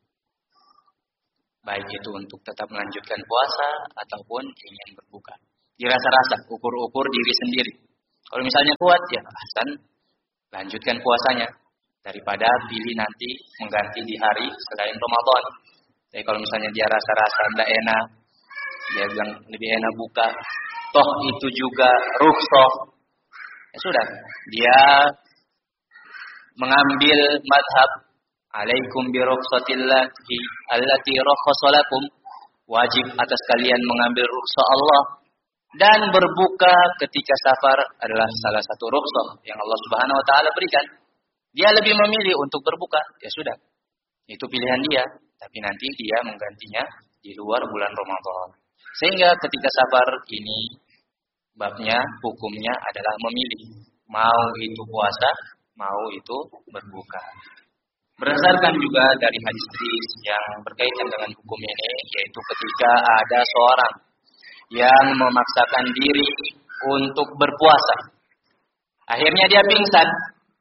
Baik itu untuk tetap melanjutkan puasa ataupun ingin berbuka. Dirasa-rasa, ukur-ukur diri sendiri. Kalau misalnya kuat, ya hasan, lanjutkan puasanya daripada pilih nanti mengganti di hari selain Ramadan. Jadi kalau misalnya dia rasa-rasa tidak enak, dia bilang lebih enak buka, toh itu juga rukhsah. Ya sudah, dia mengambil madhab alaikum bi rukhsatillahi allati rakhasa lakum, wajib atas kalian mengambil rukhsah Allah, dan berbuka ketika safar adalah salah satu rukhsah yang Allah Subhanahu wa taala berikan. Dia lebih memilih untuk berbuka, ya sudah. Itu pilihan dia, tapi nanti dia menggantinya di luar bulan Ramadan. Sehingga ketika safar ini babnya, hukumnya adalah memilih, mau itu puasa, mau itu berbuka. Berdasarkan juga dari hadis-hadis yang berkaitan dengan hukum ini, yaitu ketika ada seorang yang memaksakan diri untuk berpuasa, akhirnya dia pingsan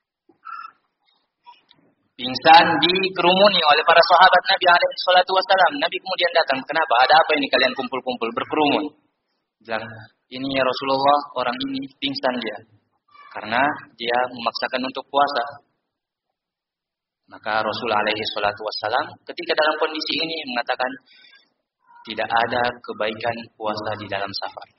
dikerumuni oleh para sahabat Nabi alaihi salatu wasallam. Nabi kemudian datang, kenapa? Ada apa ini kalian kumpul-kumpul berkerumun? Bilang, ini ya Rasulullah, orang ini pingsan dia karena dia memaksakan untuk puasa. Maka Rasul alaihi salatu wassalam ketika dalam kondisi ini mengatakan tidak ada kebaikan puasa di dalam safar.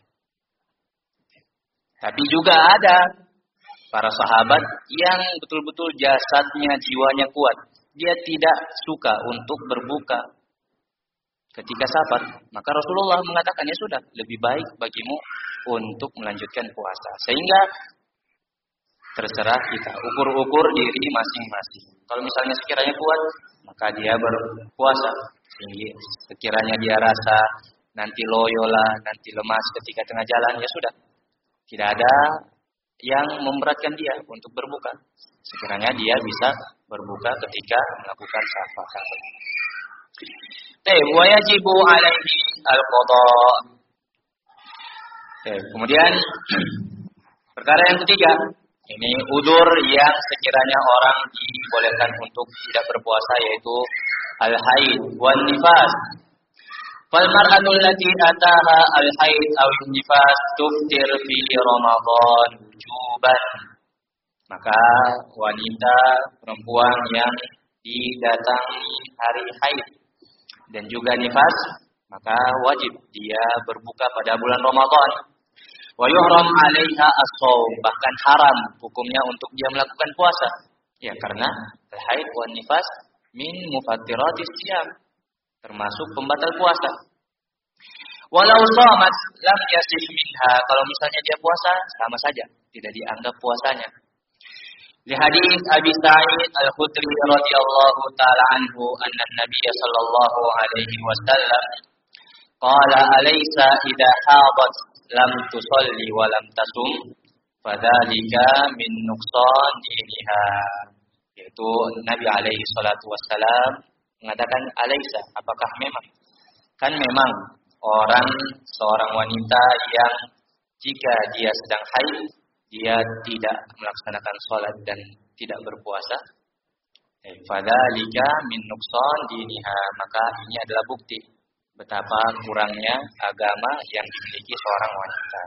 Tapi juga ada para sahabat yang betul-betul jasadnya, jiwanya kuat. Dia tidak suka untuk berbuka ketika safar. Maka Rasulullah mengatakan, ya sudah, lebih baik bagimu untuk melanjutkan puasa. Sehingga terserah kita, ukur-ukur diri masing-masing. Kalau misalnya sekiranya kuat, maka dia berpuasa. Sehingga sekiranya dia rasa nanti loyo lah, nanti lemas ketika tengah jalan, ya sudah. Tidak ada yang memberatkan dia untuk berbuka. Sekiranya dia bisa berbuka ketika melakukan safar. Wa yajibu alaihi al-qada. Kemudian perkara yang ketiga, ini udzur yang sekiranya orang dibolehkan untuk tidak berpuasa, yaitu al-haid wan nifas. Fal mar'atu allati ataha al-haid aw an-nifas tuftir fi Ramadan wujuban. Maka wanita perempuan yang didatangi hari haid dan juga nifas, maka wajib dia berbuka pada bulan Ramadan. Wa yuhram 'alaiha as-shaum, bahkan haram hukumnya untuk dia melakukan puasa. Ya, karena al-haid wan nifas min mufattiratis siyam, termasuk pembatal puasa. Walau shamat lam yasih minha, kalau misalnya dia puasa sama saja, tidak dianggap puasanya. Di hadis Abi Sa'id Al-Khudri radhiyallahu taala anhu, anna Nabiy sallallahu alaihi wasallam qala alaysa idza hadat lam tusalli wa lam tasum fadzalika min nuqsan diniha. Yaitu Nabi alaihi salatu wassalam mengatakan, alaysa, apakah memang? Kan memang seorang wanita yang jika dia sedang haid, dia tidak melaksanakan sholat dan tidak berpuasa. Fadzalika min nuqsan diniha, maka ini adalah bukti betapa kurangnya agama yang dimiliki seorang wanita.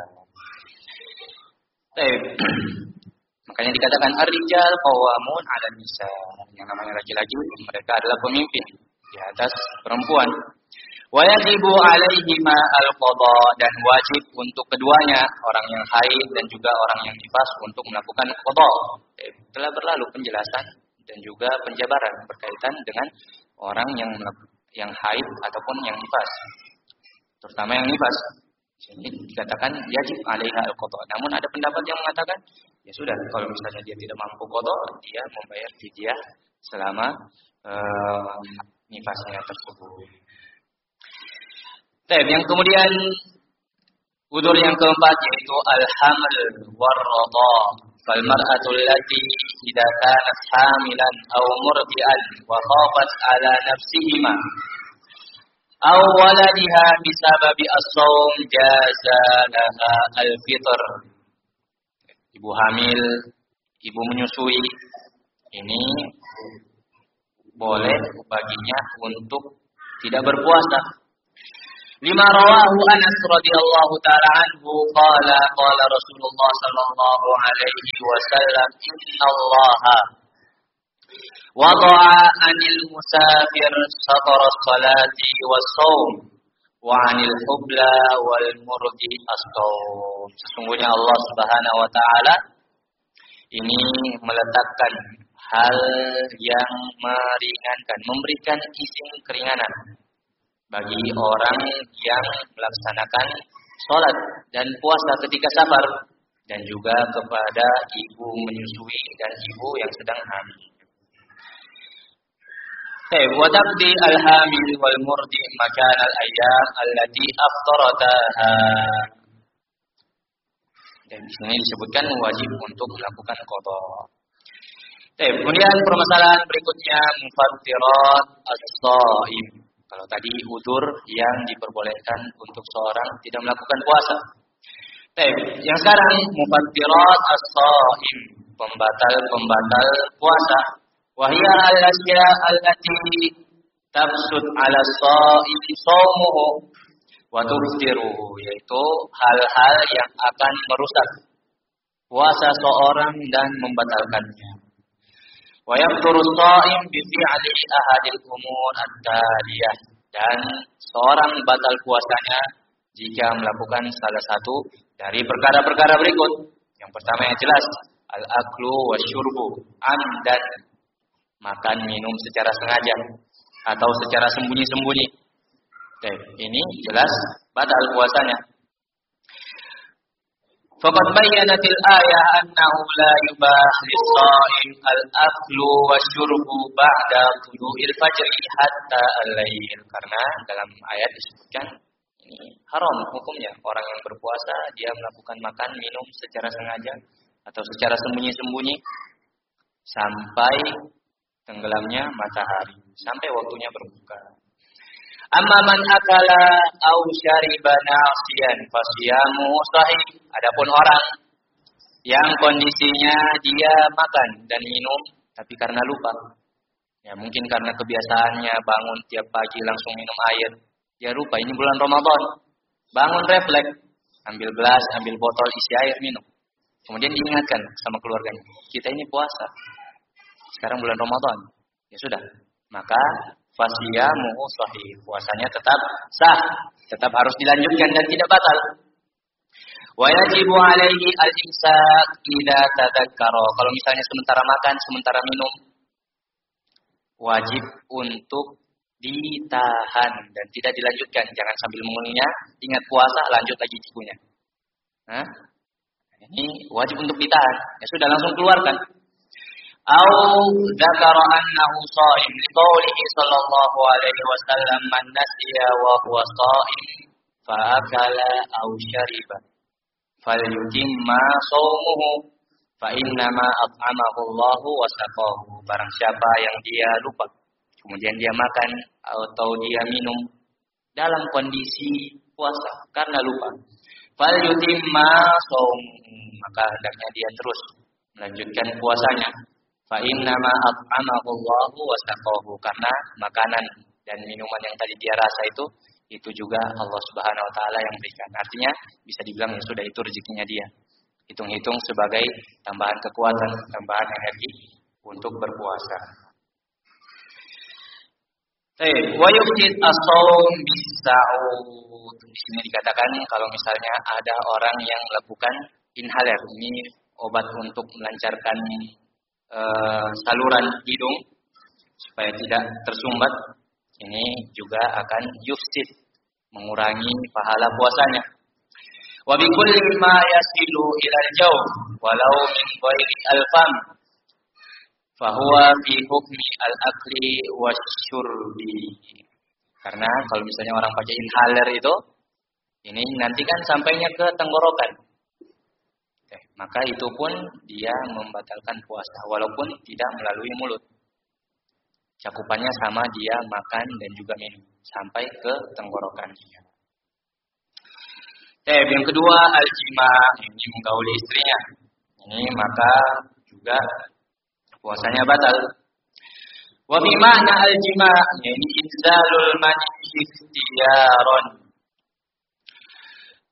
Makanya dikatakan ar-rijal qawamun 'alan nisa. Yang namanya laki-laki, mereka adalah pemimpin di atas perempuan. Wa yajibu 'alaihima al-qada, dan wajib untuk keduanya, orang yang haid dan juga orang yang nifas, untuk melakukan qada. Telah berlalu penjelasan dan juga penjabaran berkaitan dengan orang yang haid ataupun yang nifas. Terutama yang nifas. Ini dikatakan yajib 'alaiha al-qada. Namun ada pendapat yang mengatakan, ya sudah, kalau misalnya dia tidak mampu qada, dia membayar fidyah selama nifasnya tersebut. Yang kemudian udzur yang keempat yaitu al-haml war-radha. Fal mar'atu allati idza kanat hamilan aw murdi'an wa khafat 'ala nafsihima aw waladiha bisababi as-shaum jaza laha al-fitr. Ibu hamil, ibu menyusui, ini boleh baginya untuk tidak berpuasa. Lima rawahu Anas radhiyallahu taala anhu qala Rasulullah sallallahu alaihi wasallam innallaha wada'a 'anil musafir satara salati was-shaum wa 'anil hubla wal murdi as-shaum. Sesungguhnya Allah Subhanahu wa taala ini meletakkan hal yang meringankan, memberikan izin keringanan bagi orang yang melaksanakan sholat dan puasa ketika safar, dan juga kepada ibu menyusui dan ibu yang sedang hamil. Wa taqdi al-hamil wal murdi makan al-ayyam allati aftarataha. Dan di sini disebutkan wajib untuk melakukan qada. Kemudian permasalahan berikutnya mufattirat as-shaim. Kalau tadi udzur yang diperbolehkan untuk seorang tidak melakukan puasa. Yang sekarang mufattirat as-shaim, pembatal-pembatal puasa. Wahia al-asya allati tafsud 'ala as-shaim shaumuhu wa tuftiruhu, yaitu hal-hal yang akan merusak puasa seorang dan membatalkannya. Wa yaqturu as-shaim bi fi'li ahadil umur at-taliyah, dan seorang batal puasanya jika melakukan salah satu dari perkara-perkara berikut. Yang pertama yang jelas, al-aklu wasyurbu amdan, makan minum secara sengaja atau secara sembunyi-sembunyi. Ini jelas batal puasanya. Faqad bayyanatil ayah annahu la yubah lis-shaim al-aklu wasyurbu ba'da tulu'il fajri hatta al-lail. Karena dalam ayat disebutkan ini haram hukumnya orang yang berpuasa dia melakukan makan minum secara sengaja atau secara sembunyi-sembunyi sampai tenggelamnya matahari, sampai waktunya berbuka. Amma man akala aw syariba nasiyan fasiyamu sahih. Adapun orang yang kondisinya dia makan dan minum tapi karena lupa. Ya mungkin karena kebiasaannya bangun tiap pagi langsung minum air. Dia lupa ini bulan Ramadan. Bangun refleks, ambil gelas, ambil botol isi air minum. Kemudian diingatkan sama keluarganya, kita ini puasa. Sekarang bulan Ramadan. Ya sudah, maka fasiyamuhu sahih, puasanya tetap sah, tetap harus dilanjutkan dan tidak batal. Wa yajibu alaihi al-imsak idza tadzakkara. Kalau misalnya sementara makan, sementara minum, wajib untuk ditahan dan tidak dilanjutkan. Jangan sambil mengunyah, ingat puasa, lanjut lagi cikunya. Ini wajib untuk ditahan. Ya sudah, langsung keluarkan. Au dzakara annahu shaim liqaulihi sallallahu alaihi wasallam man nasiya wa huwa shaim fa akala aw syariba falyutimma shaumuhu fa innama at'amahu Allahu wa saqahu. Barang siapa yang dia lupa kemudian dia makan atau dia minum dalam kondisi puasa karena lupa, falyutimma shaumuhu, maka hendaknya dia terus melanjutkan puasanya. Fa innama at'amahu Allahu wa saqahu, karena makanan dan minuman yang tadi dia rasa itu juga Allah Subhanahu wa taala yang berikan. Artinya bisa dibilang ya sudah itu rezekinya dia. Hitung-hitung sebagai tambahan kekuatan, tambahan energi untuk berpuasa. Wa yufsid as-shaum bis-sa'ud. Di sini dikatakan kalau misalnya ada orang yang melakukan inhaler, ini obat untuk melancarkan saluran hidung supaya tidak tersumbat, ini juga akan yufsid, mengurangi pahala puasanya. Wa bi kulli ma yasilu ila al-jawf walau min ghairi al-fam fa huwa fi hukmi al-akli wasyurbi. Karena kalau misalnya orang pakai inhaler itu, ini nanti kan sampainya ke tenggorokan. Maka itu pun dia membatalkan puasa walaupun tidak melalui mulut. Cakupannya sama dia makan dan juga minum sampai ke tenggorokan dia. Yang kedua al-jima, ini menggauli istrinya. Ini maka juga puasanya batal. Wa bi ma'na al-jima, ini inzalul mani ikhtiyaron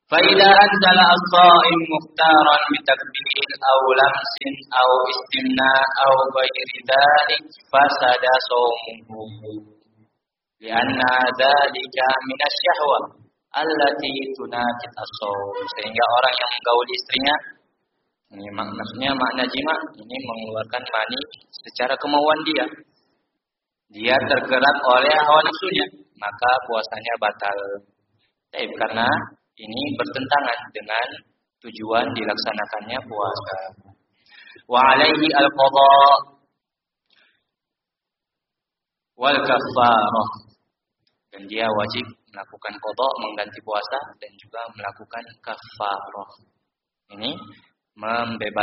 فإذا أنزل الصائم مختارا بتكبير أو لمس أو استمناء أو غير ذلك فسد صومه لأن ذلك من الشهوة التي تناقض الصوم. Sehingga orang yang menggauli istrinya, ini maksudnya makna jima, ini mengeluarkan mani secara kemauan dia. Dia tergerak oleh hawa nafsunya, maka puasanya batal. Karena ini bertentangan dengan tujuan dilaksanakannya puasa. Wa alaihi al-qadha wal kafarah. Dan dia wajib melakukan qadha, mengganti puasa, dan juga melakukan kafarah. Ini membebaskan